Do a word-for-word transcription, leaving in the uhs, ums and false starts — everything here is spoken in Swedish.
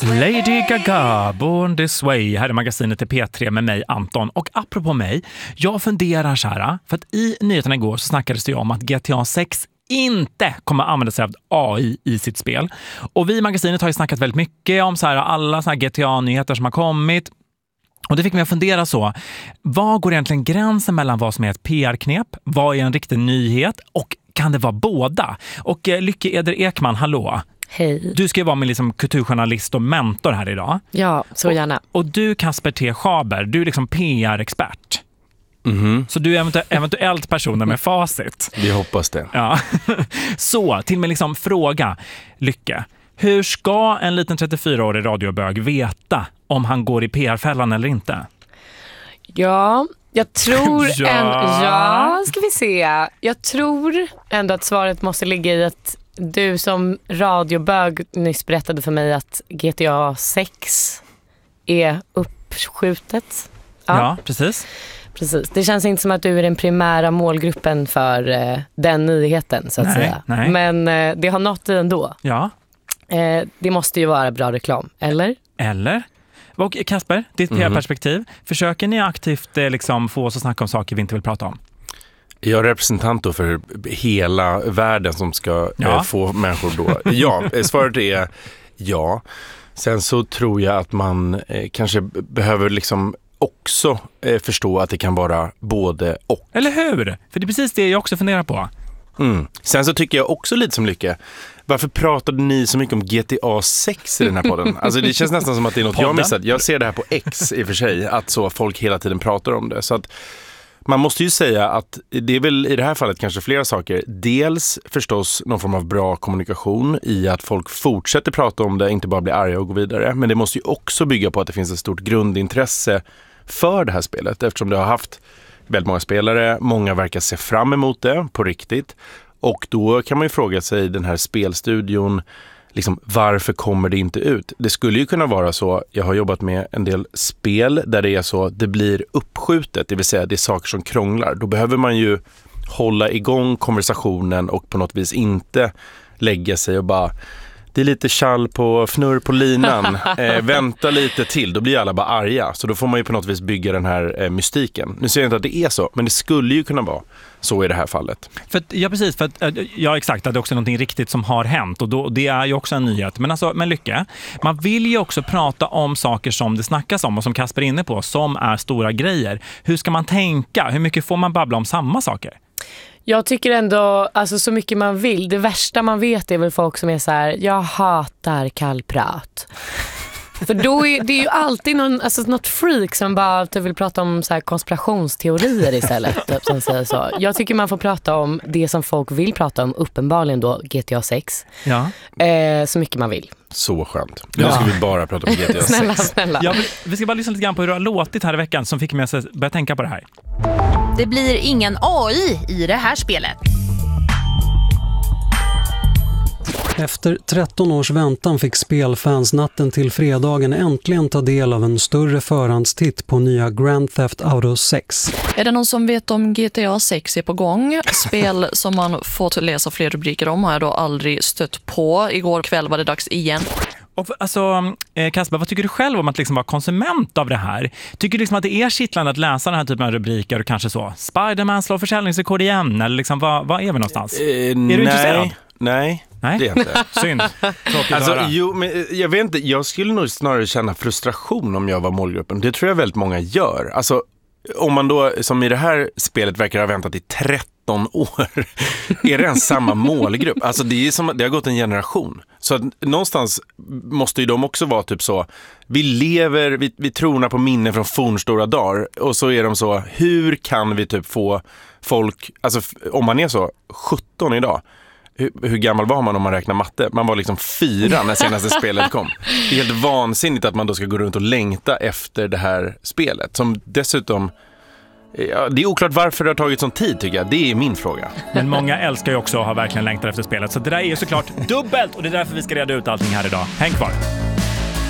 Lady Gaga, Born This Way. Här är magasinet i P tre med mig, Anton. Och apropå mig, jag funderar så här, för att i nyheterna igår så snackades det om att G T A sex inte kommer använda sig av A I i sitt spel. Och vi i magasinet har ju snackat väldigt mycket om så här, alla så här G T A-nyheter som har kommit. Och det fick mig att fundera så, vad går egentligen gränsen mellan vad som är ett P R-knep, vad är en riktig nyhet och kan det vara båda? Och eh, Lykke Eder Ekman, hallå. Hej. Du ska ju vara med liksom kulturjournalist och mentor här idag. Ja, så gärna. Och, och du, Kasper T. Schaber, du är liksom P R-expert. Mm-hmm. Så du är eventu- eventuellt personen med facit. Vi hoppas det. Ja. Så, till mig liksom fråga, Lykke. Hur ska en liten trettiofyraårig radiobög veta om han går i P R-fällan eller inte? Ja, jag tror... ja. En, ja, ska vi se. Jag tror ändå att svaret måste ligga i att du som radiobög nyss berättade för mig att G T A sex är uppskjutet. Ja, ja precis. Precis. Det känns inte som att du är den primära målgruppen för eh, den nyheten, så att nej, säga. Nej. Men eh, det har nått dig ändå. Ja. Eh, det måste ju vara bra reklam, eller? Eller? Och Kasper, ditt P R-perspektiv. Mm. Försöker ni aktivt eh, liksom, få oss att snacka om saker vi inte vill prata om? Jag är representant då för hela världen som ska ja. eh, få människor då. Ja, svaret är ja. Sen så tror jag att man eh, kanske behöver liksom också eh, förstå att det kan vara både och. Eller hur? För det är precis det jag också funderar på. Mm. Sen så tycker jag också lite som Lykke. Varför pratade ni så mycket om G T A sex i den här podden? Alltså det känns nästan som att det är något podden? jag missat. Jag ser det här på X i och för sig, att så folk hela tiden pratar om det. Så att man måste ju säga att det är väl i det här fallet kanske flera saker. Dels förstås någon form av bra kommunikation i att folk fortsätter prata om det, inte bara blir arga och gå vidare. Men det måste ju också bygga på att det finns ett stort grundintresse för det här spelet, eftersom det har haft väldigt många spelare. Många verkar se fram emot det på riktigt. Och då kan man ju fråga sig, den här spelstudion, liksom, varför kommer det inte ut? Det skulle ju kunna vara så, jag har jobbat med en del spel där det är så, det blir uppskjutet, det vill säga det är saker som krånglar. Då behöver man ju hålla igång konversationen och på något vis inte lägga sig och bara, det är lite kall på fnurr på linan, eh, vänta lite till, då blir alla bara arga. Så då får man ju på något vis bygga den här eh, mystiken. Nu säger jag inte att det är så, men det skulle ju kunna vara så i det här fallet. För att, ja, precis. För att, ja, exakt. Att det är också någonting riktigt som har hänt. Och då, det är ju också en nyhet. Men, alltså, men Lykke, man vill ju också prata om saker som det snackas om och som Kasper är inne på, som är stora grejer. Hur ska man tänka? Hur mycket får man babbla om samma saker? Jag tycker ändå, alltså så mycket man vill. Det värsta man vet är väl folk som är så här: jag hatar kallprat. För då är det är ju alltid någon, alltså något freak som bara typ vill prata om så här konspirationsteorier istället. Typ, som säger så. Jag tycker man får prata om det som folk vill prata om, uppenbarligen då G T A sex. Ja. Eh, så mycket man vill. Så skönt. Nu ska vi bara prata om G T A sex. Snälla, snälla. Ja, vi ska bara lyssna lite grann på hur det har låtit här i veckan som fick mig att börja tänka på det här. Det blir ingen A I i det här spelet. Efter tretton års väntan fick spelfans natten till fredagen äntligen ta del av en större förhandstitt på nya Grand Theft Auto sex. Är det någon som vet om G T A sex är på gång? Spel som man fått läsa fler rubriker om har jag då aldrig stött på. Igår kväll var det dags igen. Och alltså, Kasper, vad tycker du själv om att liksom vara konsument av det här? Tycker du liksom att det är kittlande att läsa den här typen av rubriker och kanske så, Spider-Man slår försäljningsrekord igen? Eller liksom, vad, vad är vi någonstans? Eh, är du nej, intresserad? Nej, nej, det är inte. Synd. Tråkigt alltså, att höra. jo, men jag vet inte, jag skulle nog snarare känna frustration om jag var målgruppen. Det tror jag väldigt många gör. Alltså, om man då, som i det här spelet verkar ha väntat i tretton år, är det en samma målgrupp? Alltså det är som, det har gått en generation. Så att någonstans måste ju de också vara typ så, vi lever, vi, vi tronar på minnen från fornstora dagar, och så är de så, hur kan vi typ få folk, alltså om man är så sjutton idag, hur, hur gammal var man om man räknar matte? Man var liksom fyra när senaste spelet kom. Det är helt vansinnigt att man då ska gå runt och längta efter det här spelet, som dessutom, ja, det är oklart varför det har tagit sån tid, tycker jag. Det är min fråga. Men många älskar ju också att ha verkligen längtat efter spelet. Så det där är ju såklart dubbelt, och det är därför vi ska reda ut allting här idag. Häng kvar.